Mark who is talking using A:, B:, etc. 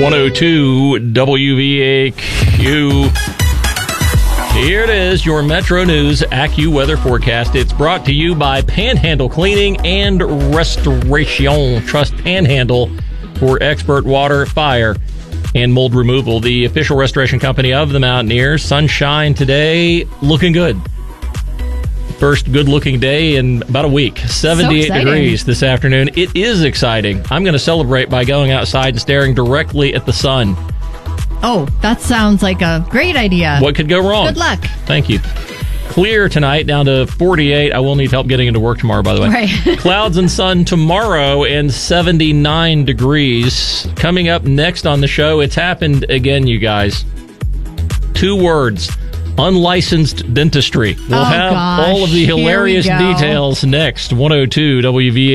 A: 102 WVAQ. Here it is, your Metro News AccuWeather forecast. It's brought to you by Panhandle Cleaning and Restoration. Trust Panhandle for expert water, fire, and mold removal. The official restoration company of the Mountaineers. Sunshine today, looking good. First good-looking day in about a week. 78 degrees this afternoon. It is exciting. I'm going to celebrate by going outside and staring directly at the sun.
B: Oh, that sounds like a great idea.
A: What could go wrong?
B: Good luck.
A: Thank you. Clear tonight, down to 48. I will need help getting into work tomorrow, by the way.
B: Right.
A: Clouds and sun tomorrow and 79 degrees. Coming up next on the show, it's happened again, you guys. 2 words. Unlicensed dentistry. We'll have all of the hilarious details next. 102 WVA.